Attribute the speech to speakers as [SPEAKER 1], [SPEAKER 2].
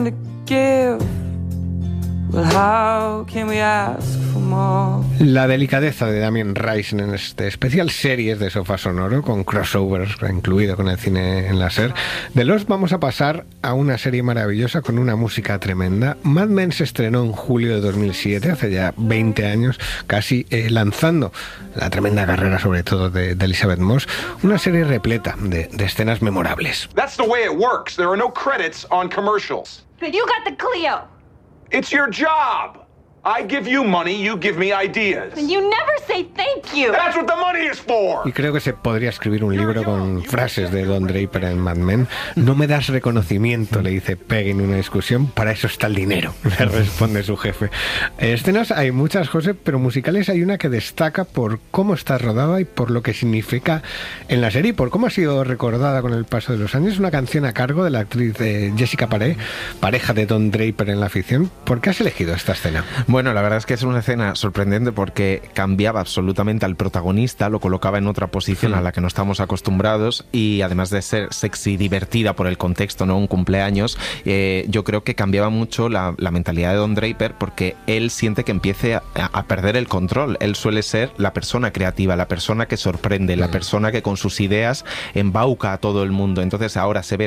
[SPEAKER 1] La delicadeza de Damien Rice en este especial series de Sofá Sonoro, con crossovers incluido con el cine en láser. De Lost vamos a pasar a una serie maravillosa con una música tremenda. Mad Men se estrenó en julio de 2007, hace ya 20 años casi, lanzando la tremenda carrera sobre todo de Elizabeth Moss. Una serie repleta de escenas memorables.
[SPEAKER 2] That's the way it works. There are no credits on commercials.
[SPEAKER 3] But you got the Clio.
[SPEAKER 2] It's your job. I give you money, you give me ideas.
[SPEAKER 3] And you never say thank you.
[SPEAKER 2] That's what the money is for.
[SPEAKER 1] Y creo que se podría escribir un libro con frases de Don Draper en Mad Men. No me das reconocimiento, le dice Peggy en una discusión, para eso está el dinero, le responde su jefe. Escenas hay muchas, José, pero musicales hay una que destaca por cómo está rodada y por lo que significa en la serie y por cómo ha sido recordada con el paso de los años. Una canción a cargo de la actriz Jessica Paré, pareja de Don Draper en la ficción. ¿Por qué has elegido esta escena?
[SPEAKER 4] Bueno, la verdad es que es una escena sorprendente porque cambiaba absolutamente al protagonista, lo colocaba en otra posición a la que no estamos acostumbrados y además de ser sexy y divertida por el contexto, ¿no? Un cumpleaños, yo creo que cambiaba mucho la mentalidad de Don Draper porque él siente que empiece a perder el control. Él suele ser la persona creativa, la persona que sorprende, la persona que con sus ideas embauca a todo el mundo. Entonces ahora se ve